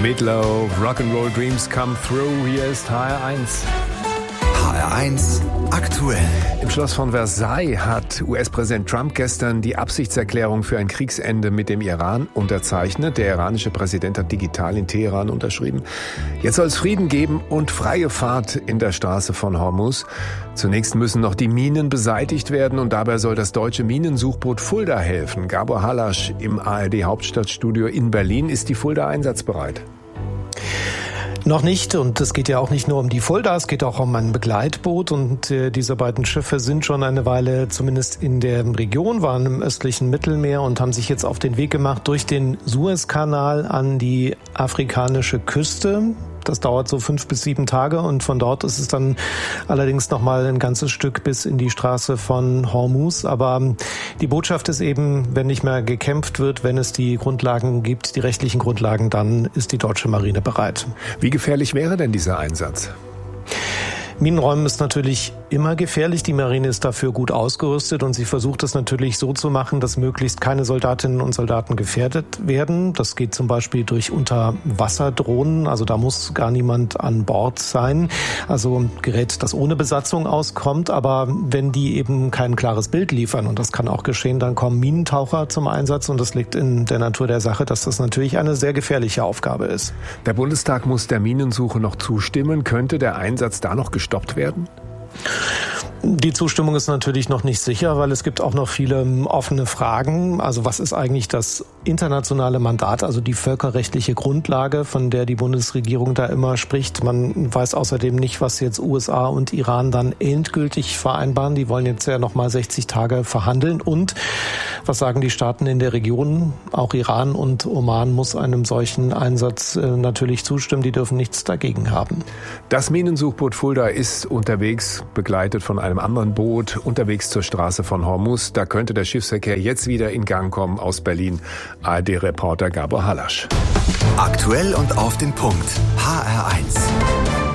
Meatloaf, Rock'n'Roll Dreams Come Through. Hier ist HR1. HR1 aktuell. Im Schloss von Versailles hat US-Präsident Trump gestern die Absichtserklärung für ein Kriegsende mit dem Iran unterzeichnet. Der iranische Präsident hat digital in Teheran unterschrieben. Jetzt soll es Frieden geben und freie Fahrt in der Straße von Hormuz. Zunächst müssen noch die Minen beseitigt werden und dabei soll das deutsche Minensuchboot Fulda helfen. Gabor Halasch im ARD-Hauptstadtstudio in Berlin. Ist die Fulda einsatzbereit? Noch nicht, und es geht ja auch nicht nur um die Fulda, es geht auch um ein Begleitboot, und diese beiden Schiffe sind schon eine Weile zumindest in der Region, waren im östlichen Mittelmeer und haben sich jetzt auf den Weg gemacht durch den Suezkanal an die afrikanische Küste. Das dauert so 5 bis 7 Tage und von dort ist es dann allerdings nochmal ein ganzes Stück bis in die Straße von Hormuz. Aber die Botschaft ist eben, wenn nicht mehr gekämpft wird, wenn es die Grundlagen gibt, die rechtlichen Grundlagen, dann ist die deutsche Marine bereit. Wie gefährlich wäre denn dieser Einsatz? Minenräumen ist natürlich immer gefährlich. Die Marine ist dafür gut ausgerüstet und sie versucht es natürlich so zu machen, dass möglichst keine Soldatinnen und Soldaten gefährdet werden. Das geht zum Beispiel durch Unterwasserdrohnen. Also da muss gar niemand an Bord sein. Also ein Gerät, das ohne Besatzung auskommt. Aber wenn die eben kein klares Bild liefern, und das kann auch geschehen, dann kommen Minentaucher zum Einsatz. Und das liegt in der Natur der Sache, dass das natürlich eine sehr gefährliche Aufgabe ist. Der Bundestag muss der Minensuche noch zustimmen. Könnte der Einsatz da noch gestoppt werden? Die Zustimmung ist natürlich noch nicht sicher, weil es gibt auch noch viele offene Fragen. Also was ist eigentlich das internationale Mandat, also die völkerrechtliche Grundlage, von der die Bundesregierung da immer spricht? Man weiß außerdem nicht, was jetzt USA und Iran dann endgültig vereinbaren. Die wollen jetzt ja nochmal 60 Tage verhandeln. Und was sagen die Staaten in der Region? Auch Iran und Oman muss einem solchen Einsatz natürlich zustimmen. Die dürfen nichts dagegen haben. Das Minensuchboot Fulda ist unterwegs, begleitet von einem anderen Boot, unterwegs zur Straße von Hormuz. Da könnte der Schiffsverkehr jetzt wieder in Gang kommen. Aus Berlin, ARD-Reporter Gabor Halasch. Aktuell und auf den Punkt. HR1.